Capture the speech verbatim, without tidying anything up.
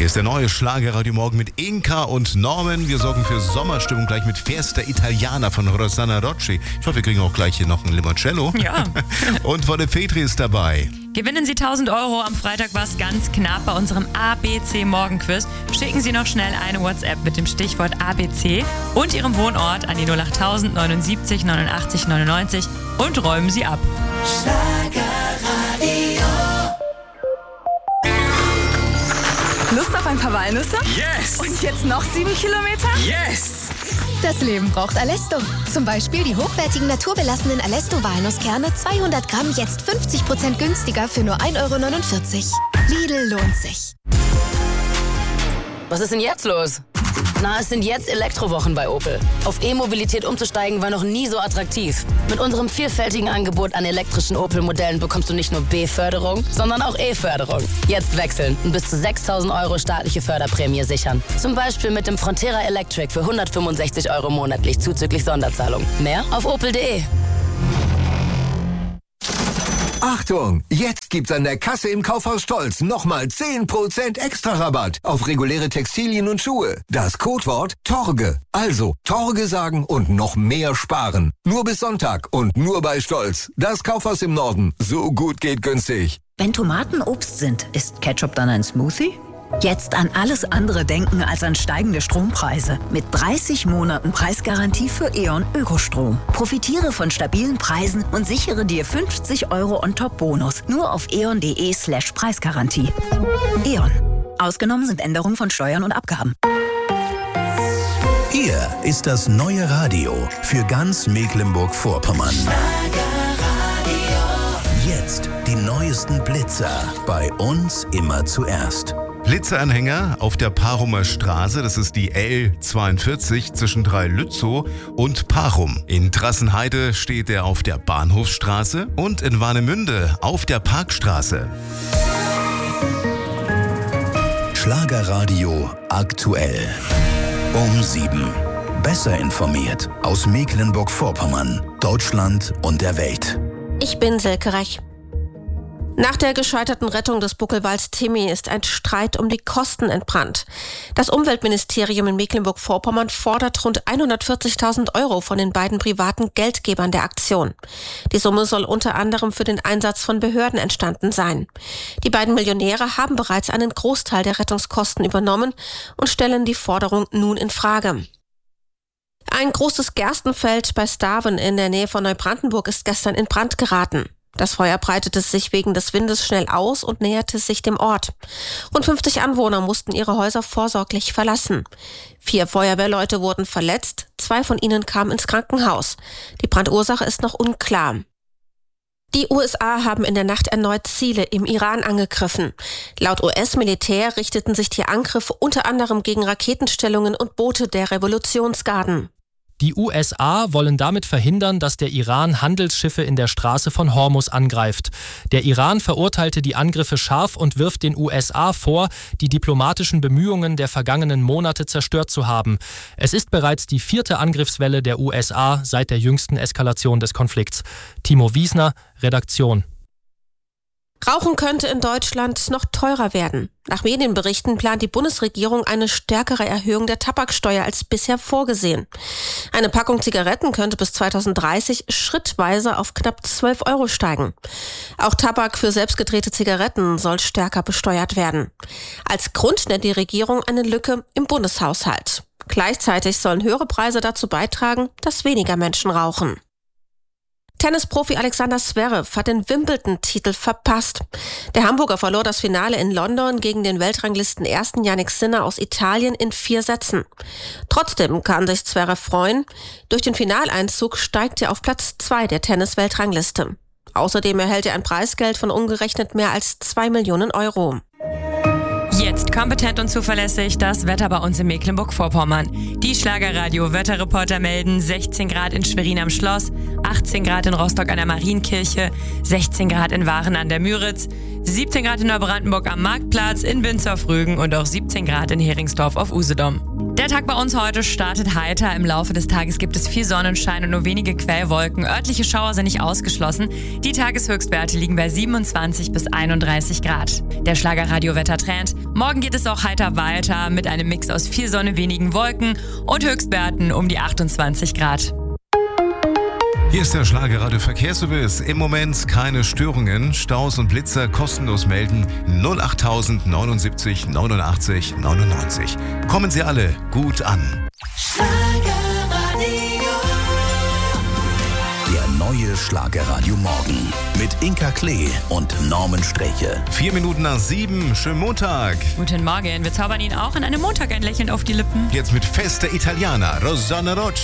Hier ist der neue Schlagerradio Morgen mit Inka und Norman. Wir sorgen für Sommerstimmung gleich mit Fiesta Italiana von Rossana Rocci. Ich hoffe, wir kriegen auch gleich hier noch ein Limoncello. Ja. Und Wolle Petri ist dabei. Gewinnen Sie tausend Euro. Am Freitag war es ganz knapp bei unserem A B C Morgenquiz. Schicken Sie noch schnell eine WhatsApp mit dem Stichwort A B C und Ihrem Wohnort an die null acht null null neunundsiebzig neunundachtzig neunundneunzig und räumen Sie ab. Schlagerradio. Lust auf ein paar Walnüsse? Yes! Und jetzt noch sieben Kilometer? Yes! Das Leben braucht Alesto. Zum Beispiel die hochwertigen naturbelassenen Alesto-Walnusskerne, zweihundert Gramm, jetzt fünfzig Prozent günstiger für nur ein Euro neunundvierzig. Lidl lohnt sich. Was ist denn jetzt los? Na, es sind jetzt Elektrowochen bei Opel. Auf E-Mobilität umzusteigen war noch nie so attraktiv. Mit unserem vielfältigen Angebot an elektrischen Opel-Modellen bekommst du nicht nur B-Förderung, sondern auch E-Förderung. Jetzt wechseln und bis zu sechstausend Euro staatliche Förderprämie sichern. Zum Beispiel mit dem Frontera Electric für hundertfünfundsechzig Euro monatlich zuzüglich Sonderzahlung. Mehr auf opel punkt de. Achtung! Jetzt gibt's an der Kasse im Kaufhaus Stolz nochmal zehn Prozent extra Rabatt auf reguläre Textilien und Schuhe. Das Codewort Torge. Also Torge sagen und noch mehr sparen. Nur bis Sonntag und nur bei Stolz. Das Kaufhaus im Norden. So gut geht günstig. Wenn Tomaten Obst sind, ist Ketchup dann ein Smoothie? Jetzt an alles andere denken als an steigende Strompreise. Mit dreißig Monaten Preisgarantie für E.ON Ökostrom. Profitiere von stabilen Preisen und sichere dir fünfzig Euro On-Top-Bonus. Nur auf eon punkt de slash Preisgarantie. E.ON. Ausgenommen sind Änderungen von Steuern und Abgaben. Hier ist das neue Radio für ganz Mecklenburg-Vorpommern. Jetzt die neuesten Blitzer. Bei uns immer zuerst. Blitzeranhänger auf der Parumer Straße, das ist die L zweiundvierzig zwischen Drei-Lützow und Parum. In Trassenheide steht er auf der Bahnhofsstraße und in Warnemünde auf der Parkstraße. Schlagerradio aktuell. Um sieben. Besser informiert aus Mecklenburg-Vorpommern, Deutschland und der Welt. Ich bin Silke Rech. Nach der gescheiterten Rettung des Buckelwals Timmy ist ein Streit um die Kosten entbrannt. Das Umweltministerium in Mecklenburg-Vorpommern fordert rund hundertvierzigtausend Euro von den beiden privaten Geldgebern der Aktion. Die Summe soll unter anderem für den Einsatz von Behörden entstanden sein. Die beiden Millionäre haben bereits einen Großteil der Rettungskosten übernommen und stellen die Forderung nun in Frage. Ein großes Gerstenfeld bei Staven in der Nähe von Neubrandenburg ist gestern in Brand geraten. Das Feuer breitete sich wegen des Windes schnell aus und näherte sich dem Ort. Rund fünfzig Anwohner mussten ihre Häuser vorsorglich verlassen. Vier Feuerwehrleute wurden verletzt, zwei von ihnen kamen ins Krankenhaus. Die Brandursache ist noch unklar. Die U S A haben in der Nacht erneut Ziele im Iran angegriffen. Laut U S-Militär richteten sich die Angriffe unter anderem gegen Raketenstellungen und Boote der Revolutionsgarden. Die U S A wollen damit verhindern, dass der Iran Handelsschiffe in der Straße von Hormuz angreift. Der Iran verurteilte die Angriffe scharf und wirft den U S A vor, die diplomatischen Bemühungen der vergangenen Monate zerstört zu haben. Es ist bereits die vierte Angriffswelle der U S A seit der jüngsten Eskalation des Konflikts. Timo Wiesner, Redaktion. Rauchen könnte in Deutschland noch teurer werden. Nach Medienberichten plant die Bundesregierung eine stärkere Erhöhung der Tabaksteuer als bisher vorgesehen. Eine Packung Zigaretten könnte bis zweitausenddreißig schrittweise auf knapp zwölf Euro steigen. Auch Tabak für selbstgedrehte Zigaretten soll stärker besteuert werden. Als Grund nennt die Regierung eine Lücke im Bundeshaushalt. Gleichzeitig sollen höhere Preise dazu beitragen, dass weniger Menschen rauchen. Tennisprofi Alexander Zverev hat den Wimbledon-Titel verpasst. Der Hamburger verlor das Finale in London gegen den Weltranglisten-Ersten Jannik Sinner aus Italien in vier Sätzen. Trotzdem kann sich Zverev freuen. Durch den Finaleinzug steigt er auf Platz zwei der Tennis-Weltrangliste. Außerdem erhält er ein Preisgeld von umgerechnet mehr als zwei Millionen Euro. Jetzt kompetent und zuverlässig das Wetter bei uns in Mecklenburg-Vorpommern. Die Schlagerradio-Wetterreporter melden sechzehn Grad in Schwerin am Schloss, achtzehn Grad in Rostock an der Marienkirche, sechzehn Grad in Waren an der Müritz, siebzehn Grad in Neubrandenburg am Marktplatz, in Binz auf Rügen und auch siebzehn Grad in Heringsdorf auf Usedom. Der Tag bei uns heute startet heiter. Im Laufe des Tages gibt es viel Sonnenschein und nur wenige Quellwolken. Örtliche Schauer sind nicht ausgeschlossen. Die Tageshöchstwerte liegen bei siebenundzwanzig bis einunddreißig Grad. Der Schlagerradio-Wettertrend. Morgen geht es auch heiter weiter mit einem Mix aus viel Sonne, wenigen Wolken und Höchstwerten um die achtundzwanzig Grad. Hier ist der Schlagerradio Verkehrsservice. Im Moment keine Störungen. Staus und Blitzer kostenlos melden. null acht neunundsiebzig neunundachtzig neunundneunzig. Kommen Sie alle gut an. Der neue Schlagerradio Morgen mit Inka Klee und Norman Streche. Vier Minuten nach sieben. Schönen Montag. Guten Morgen. Wir zaubern Ihnen auch an einem Montag ein Lächeln auf die Lippen. Jetzt mit Festa Italiana. Rosanna Rocci.